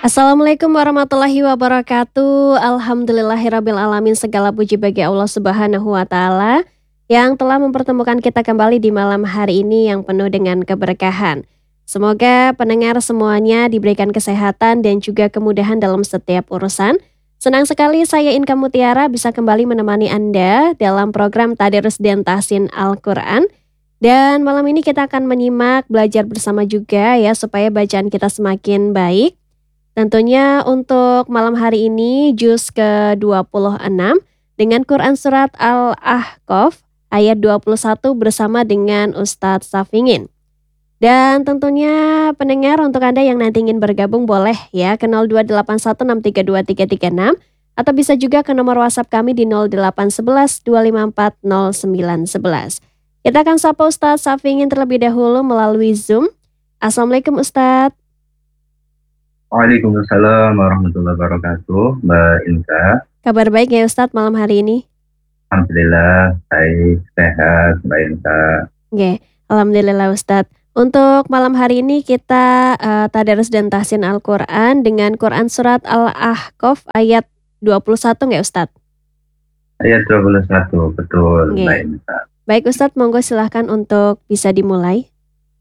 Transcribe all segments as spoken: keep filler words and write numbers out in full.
Assalamualaikum warahmatullahi wabarakatuh. Alhamdulillahirabbil alamin, segala puji bagi Allah Subhanahu wa taala yang telah mempertemukan kita kembali di malam hari ini yang penuh dengan keberkahan. Semoga pendengar semuanya diberikan kesehatan dan juga kemudahan dalam setiap urusan. Senang sekali saya Inka Mutiara bisa kembali menemani Anda dalam program Tadarus dan Tahsin Al-Quran. Dan malam ini kita akan menyimak, belajar bersama juga ya supaya bacaan kita semakin baik. Tentunya untuk malam hari ini juz ke dua puluh enam dengan Quran Surat Al-Ahqaf ayat dua puluh satu bersama dengan Ustadz Safingin. Dan tentunya pendengar, untuk Anda yang nanti ingin bergabung boleh ya ke nol dua delapan satu enam tiga dua tiga tiga enam atau bisa juga ke nomor WhatsApp kami di nol delapan satu satu dua lima empat nol sembilan satu satu. Kita akan sapa Ustadz Safingin terlebih dahulu melalui Zoom. Assalamualaikum Ustadz. Waalaikumsalam warahmatullahi wabarakatuh, Mbak Inka. Kabar baik ya Ustadz malam hari ini? Alhamdulillah, baik, sehat, Mbak Inka. Oke, alhamdulillah Ustadz. Untuk malam hari ini kita uh, tadarus dan tahsin Al-Quran dengan Quran Surat Al-Ahqaf ayat dua puluh satu nggak Ustadz? Ayat dua puluh satu, betul, Oke. Mbak Inka. Baik Ustadz, monggo silahkan untuk bisa dimulai.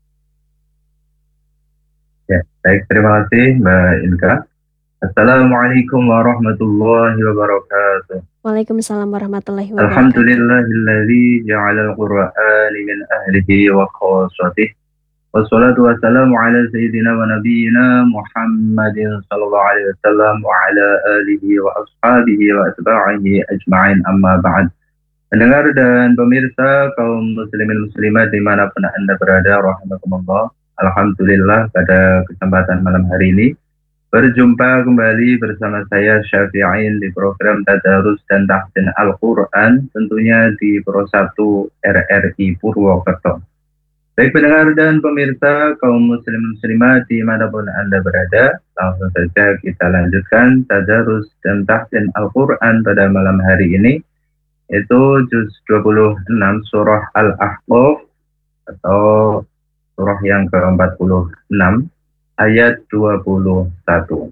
Ya, baik, terima kasih Mbak Inka. Assalamualaikum warahmatullahi wabarakatuh. Waalaikumsalam warahmatullahi wabarakatuh. Alhamdulillahilladzi ja'alal qur'ana min ahlihi wa khassatihi. Wassalatu wassalamu ala sayyidina wa nabiyyina Muhammadin sallallahu alaihi wasallam wa ala alihi wa ashabihi wa atba'ihi ajma'in, amma ba'd. Pendengar dan pemirsa kaum muslimin muslimat dimanapun Anda berada, rahimakumullah. Alhamdulillah pada kesempatan malam hari ini berjumpa kembali bersama saya Syafi'in di program Tadarus dan Tahsin Al-Quran, tentunya di Pro satu R R I Purwokerto. Baik pendengar dan pemirsa kaum muslim muslimat dimanapun Anda berada, langsung saja kita lanjutkan Tadarus dan Tahsin Al-Quran pada malam hari ini, yaitu juz dua puluh enam surah Al-Ahqaf atau surah yang ke empat puluh enam ayat dua puluh satu.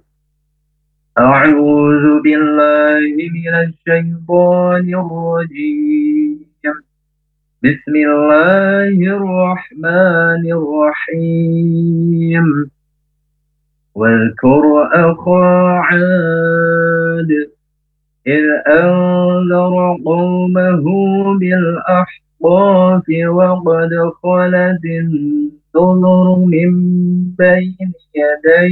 A'udzu billahi minasy syaithanir rajim. Bismillahirrahmanirrahim. Wadhkur akha 'ad إذ أنذر قومه بالأحقاف وقد خلت النذر من بين يديه